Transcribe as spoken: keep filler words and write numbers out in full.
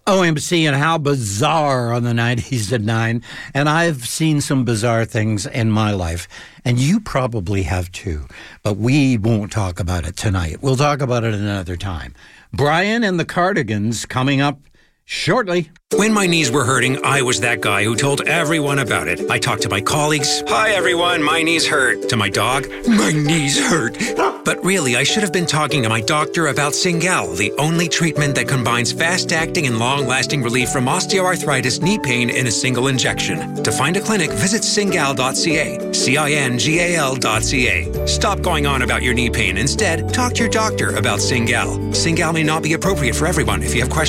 O M C and how bizarre on the nineties at nine. And I've seen some bizarre things in my life. And you probably have too. But we won't talk about it tonight. We'll talk about it another time. Brian and the Cardigans coming up shortly. When my knees were hurting, I was that guy who told everyone about it. I talked to my colleagues. Hi, everyone. My knees hurt. To my dog. My knees hurt. But really, I should have been talking to my doctor about Cingal, the only treatment that combines fast-acting and long-lasting relief from osteoarthritis knee pain in a single injection. To find a clinic, visit cingal dot c a. C I N G A L dot C A. Stop going on about your knee pain. Instead, talk to your doctor about Cingal. Cingal may not be appropriate for everyone. If you have questions,